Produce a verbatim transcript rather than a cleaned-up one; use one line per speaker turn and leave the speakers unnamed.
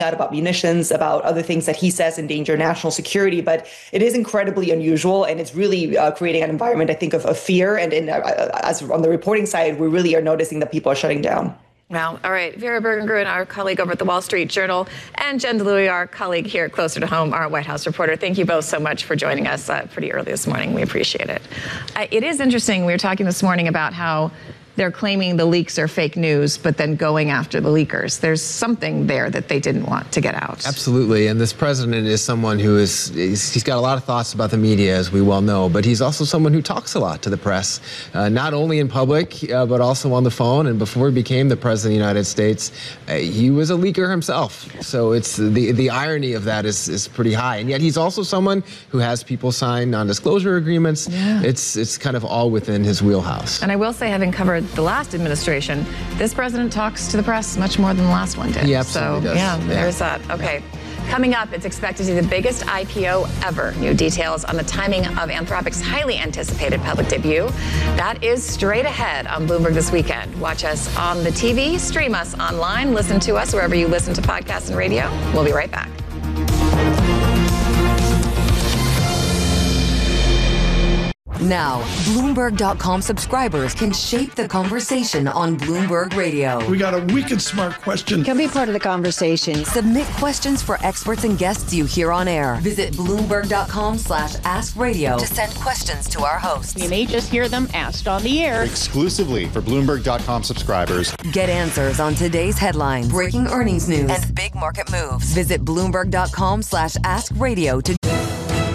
out about munitions, about other things that he says endanger national security. But it is incredibly unusual, and it's really uh, creating an environment, I think, of, of fear. And in, uh, as on the reporting side, we really are noticing that people are shutting down.
Well, all right. Vera Bergengruen, our colleague over at the Wall Street Journal, and Jen DeLuey, our colleague here Closer to Home, our White House reporter. Thank you both so much for joining us uh, pretty early this morning. We appreciate it. Uh, it is interesting. We were talking this morning about how they're claiming the leaks are fake news, but then going after the leakers. There's something there that they didn't want to get out.
Absolutely. And this president is someone who is, he's got a lot of thoughts about the media, as we well know, but he's also someone who talks a lot to the press, uh, not only in public, uh, but also on the phone. And before he became the president of the United States, uh, he was a leaker himself. So it's the, the irony of that is, is pretty high. And yet he's also someone who has people sign non-disclosure agreements. Yeah. It's, it's kind of all within his wheelhouse.
And I will say, having covered the last administration, this president talks to the press much more than the last one did.
He absolutely
so,
does.
Yeah,
yeah,
there's that. Okay. Yeah. Coming up, it's expected to be the biggest I P O ever. New details on the timing of Anthropic's highly anticipated public debut. That is straight ahead on Bloomberg This Weekend. Watch us on the T V, stream us online, listen to us wherever you listen to podcasts and radio. We'll be right back.
Now, Bloomberg dot com subscribers can shape the conversation on Bloomberg Radio.
We got a wicked smart question.
Can be part of the conversation.
Submit questions for experts and guests you hear on air. Visit Bloomberg dot com slash ask radio to send questions to our hosts.
You may just hear them asked on the air.
Exclusively for Bloomberg dot com subscribers.
Get answers on today's headlines, breaking earnings news, and big market moves. Visit Bloomberg dot com slash ask radio to